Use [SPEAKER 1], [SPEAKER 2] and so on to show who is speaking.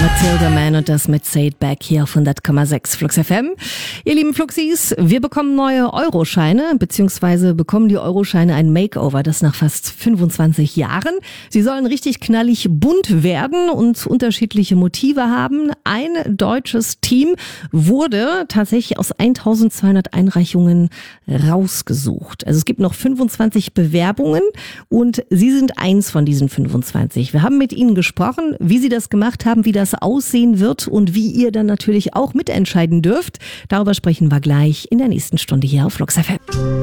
[SPEAKER 1] Matilda Mann und das mit Say It Back hier auf 100,6 Flux FM. Ihr lieben Fluxis, wir bekommen neue Euroscheine, beziehungsweise bekommen die Euroscheine ein Makeover, das nach fast 25 Jahren. Sie sollen richtig knallig bunt werden und unterschiedliche Motive haben. Ein deutsches Team wurde tatsächlich aus 1200 Einreichungen rausgesucht. Also es gibt noch 25 Bewerbungen und Sie sind eins von diesen 25. Wir haben mit Ihnen gesprochen, wie Sie das gemacht haben, wie das aussehen wird und wie ihr dann natürlich auch mitentscheiden dürft. Darüber sprechen wir gleich in der nächsten Stunde hier auf Flux FM.